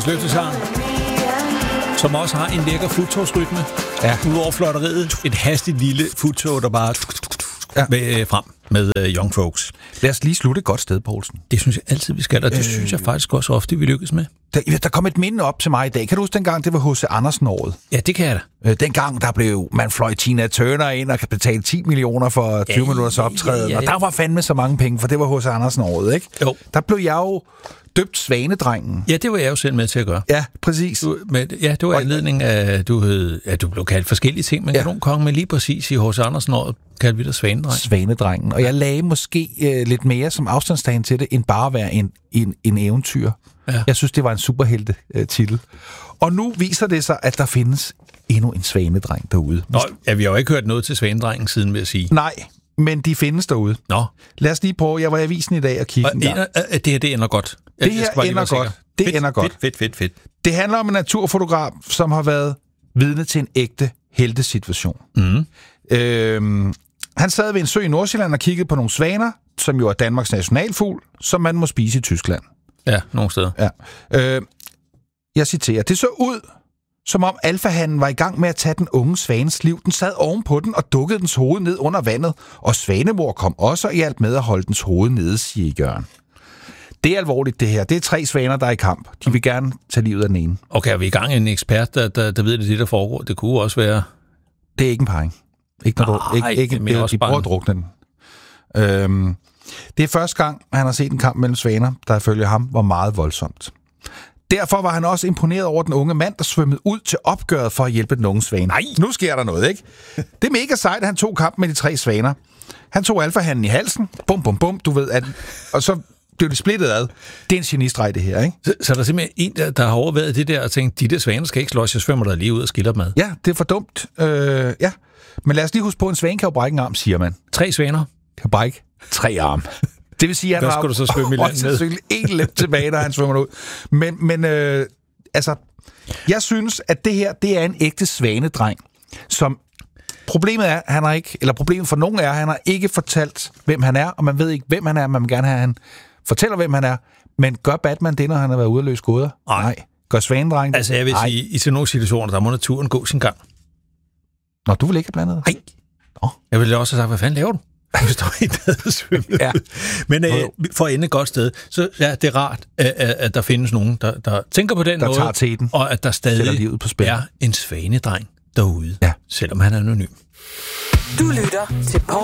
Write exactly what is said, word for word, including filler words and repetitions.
Løftesang, som også har en lækker futtårsrytme. Ja. Udover flotteriet, et hastigt lille futtog, der bare ja. med, frem med uh, Young Folks. Lad os lige slutte et godt sted, Poulsen. Det synes jeg altid, vi skal, og det øh... synes jeg faktisk også ofte, vi lykkes med. Der, der kom et minde op til mig i dag. Kan du huske dengang, det var H C Andersen-året? Ja, det kan jeg da. Øh, dengang, der blev man fløj Tina Turner ind og kan betale ti millioner for tyve ja, minutters optræden. Ja, ja, ja. Og der var fandme så mange penge, for det var H C Andersen-året, ikke? Jo. Der blev jeg jo døbt Svanedrengen. Ja, det var jeg jo selv med til at gøre. Ja, præcis. Du, men, ja, det var anledning af, at du, hed, at du blev kaldt forskellige ting, men ja. Kronkongen, men lige præcis i H C Andersen-året kaldte vi dig Svanedrengen. Svanedrengen. Og jeg lagde måske øh, lidt mere som afstandstagen til det, end bare at være en, en, en eventyr. Ja. Jeg synes, det var en superhelte øh, titel. Og nu viser det sig, at der findes endnu en svanedreng derude. Nå, ja, vi har jo ikke hørt noget til Svanedrengen siden, vil jeg sige. Nej, men de findes derude. Nå. Lad os lige prøve. Jeg var i avisen i dag og kigge en gang. Ender, det her, det ender godt. Jeg, det her ender godt. Det fedt, ender godt. Fedt, fedt, fedt, fedt. Det handler om en naturfotograf, som har været vidne til en ægte heltesituation. Mm. Øhm, han sad ved en sø i Nordsjælland og kiggede på nogle svaner, som jo er Danmarks nationalfugl, som man må spise i Tyskland. Ja, nogle steder. Ja. Øh, jeg citerer. Det så ud, som om alfahannen var i gang med at tage den unge svanes liv. Den sad ovenpå den og dukkede dens hoved ned under vandet, og svanemor kom også og hjalp med at holde dens hoved nede, siger Jørgen. Det er alvorligt, det her. Det er tre svaner, der er i kamp. De vil gerne tage livet af den ene. Okay, er vi i gang en ekspert, der, der, der ved, det, det der foregår? Det kunne også være... Det er ikke en parring. Ikke når du, ikke, ikke, det er de prøver at drukne den. Øhm, det er første gang, han har set en kamp mellem svaner, der ifølge ham var meget voldsomt. Derfor var han også imponeret over den unge mand, der svømmede ud til opgøret for at hjælpe den unge svane. Nej, nu sker der noget, ikke? Det er mega sejt, at han tog kampen med de tre svaner. Han tog alfahannen i halsen. Bum, bum, bum. Du ved, at... Og så blev det splittet ad. Det er en genistreg, det her, ikke? Så, så der er simpelthen en, der, der har overvejet det der og tænkt, de der svaner skal ikke slås, jeg svømmer der lige ud og skiller dem ad. Ja, det er for dumt. Øh, ja. Men lad os lige huske på, en svane kan jo brække en arm, siger man. Tre svaner? Kan brække tre arme. Det vil sige, at han har du så svømme i land med? en lem tilbage, når han svømmer ud. Men, men øh, altså, jeg synes, at det her, det er en ægte svanedreng, som problemet er, han har ikke, eller problemet for nogen er, at han har ikke fortalt, hvem han er, og man ved ikke, hvem han er, man vil gerne have, at han fortæller, hvem han er. Men gør Batman det, når han har været ude at løse gåder? Nej. Nej. Gør svanedrengen? Altså, jeg vil Nej. sige, i sådan nogle situationer, der må naturen gå sin gang. Nå, du vil ikke have blandet? Nej. Nå. Jeg ville også have sagt, hvad fanden laver du? Du står i badet og svømmer. Ja. Men øh, for at ende et godt sted, så ja, det er rart, at, at der findes nogen, der, der tænker på den der måde, tager teten, og at der stadig livet på spil. er en svanedreng derude, ja. selvom han er anonym. Du lytter til